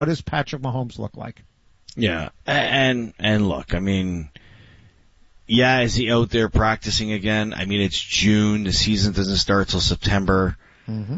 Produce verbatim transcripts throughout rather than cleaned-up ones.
what does Patrick Mahomes look like? Yeah, and and look, I mean, yeah, is he out there practicing again? I mean, it's June. The season doesn't start till September. Mm-hmm.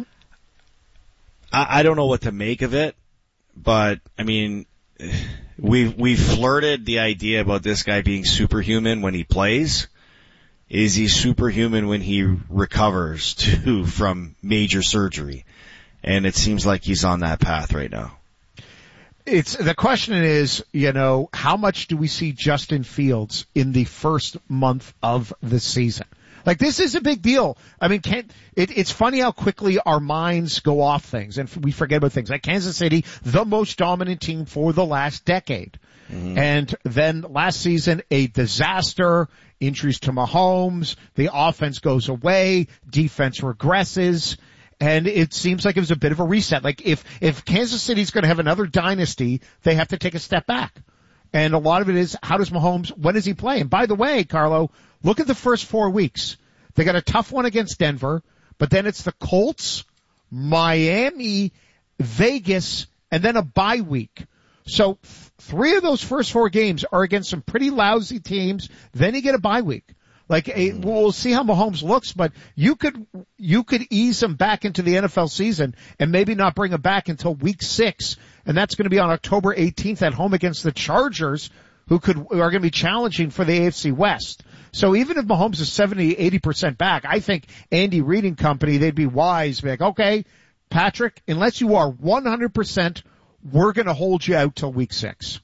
I, I don't know what to make of it, but I mean, we've we've flirted the idea about this guy being superhuman when he plays. Is he superhuman when he recovers too from major surgery? And it seems like he's on that path right now. It's the question is, you know, how much do we see Justin Fields in the first month of the season? Like, this is a big deal. I mean, can't, it, it's funny how quickly our minds go off things and we forget about things. Like Kansas City, the most dominant team for the last decade. Mm-hmm. And then last season, a disaster, injuries to Mahomes, the offense goes away, defense regresses. And it seems like it was a bit of a reset. Like if, if Kansas City's going to have another dynasty, they have to take a step back. And a lot of it is, how does Mahomes, when does he play? And by the way, Carlo, look at the first four weeks. They got a tough one against Denver, but then it's the Colts, Miami, Vegas, and then a bye week. So th- three of those first four games are against some pretty lousy teams. Then you get a bye week. Like, a, we'll see how Mahomes looks, but you could, you could ease him back into the N F L season and maybe not bring him back until week six. And that's going to be on October eighteenth at home against the Chargers, who could, are going to be challenging for the A F C West. So even if Mahomes is seventy, eighty percent back, I think Andy Reid and company, they'd be wise to be like, okay, Patrick, unless you are one hundred percent, we're going to hold you out till week six.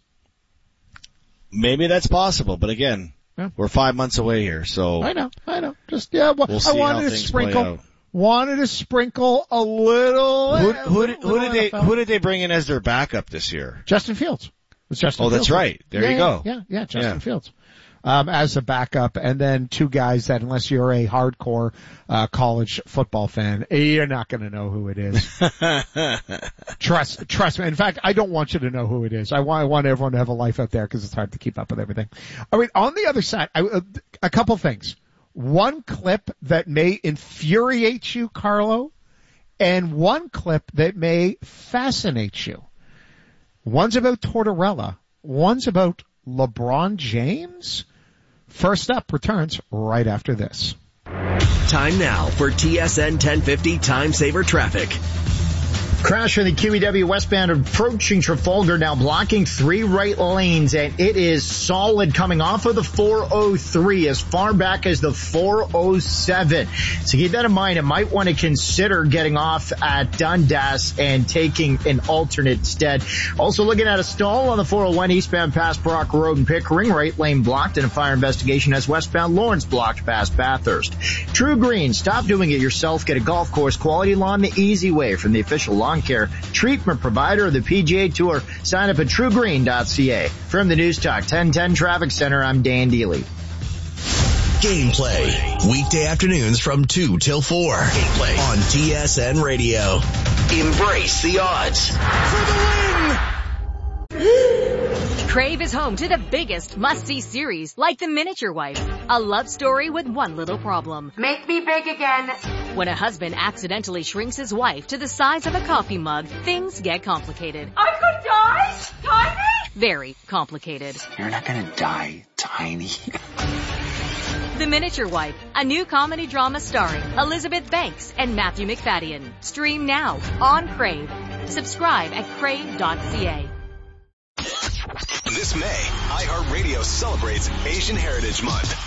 Maybe that's possible, but again, yeah. We're five months away here, so. I know, I know. Just, yeah, well, we'll I wanted to sprinkle, wanted to sprinkle a little. Who, who, did, who did they, who did they bring in as their backup this year? Justin Fields. It's Justin oh, Fields. that's right. There yeah, you go. Yeah, yeah, Justin yeah. Fields. Um, as a backup, and then two guys that, unless you're a hardcore uh college football fan, you're not going to know who it is. trust, trust me. In fact, I don't want you to know who it is. I want, I want everyone to have a life out there because it's hard to keep up with everything. All right, on the other side, I, uh, a couple things. One clip that may infuriate you, Carlo, and one clip that may fascinate you. One's about Tortorella. One's about LeBron James. First Up returns right after this. Time now for T S N ten fifty Time Saver Traffic. Crash in the Q E W westbound approaching Trafalgar, now blocking three right lanes, and it is solid coming off of the four oh three as far back as the four oh seven. So keep that in mind. It might want to consider getting off at Dundas and taking an alternate instead. Also looking at a stall on the four oh one eastbound past Brock Road and Pickering, right lane blocked, and a fire investigation as westbound Lawrence blocked past Bathurst. True Green, stop doing it yourself. Get a golf course quality lawn the easy way from the official lawn care treatment provider of the P G A Tour. Sign up at true green dot c a. From the News Talk ten ten Traffic Center, I'm Dan Deely. Gameplay, weekday afternoons from two till four. Gameplay on T S N Radio. Embrace the odds for the win. Crave is home to the biggest must-see series, like The Miniature Wife, a love story with one little problem. Make me big again. When a husband accidentally shrinks his wife to the size of a coffee mug, things get complicated. I could die? Tiny? Very complicated. You're not gonna die tiny. The Miniature Wife, a new comedy drama starring Elizabeth Banks and Matthew McFadden. Stream now on Crave. Subscribe at crave dot c a. This May, iHeartRadio celebrates Asian Heritage Month.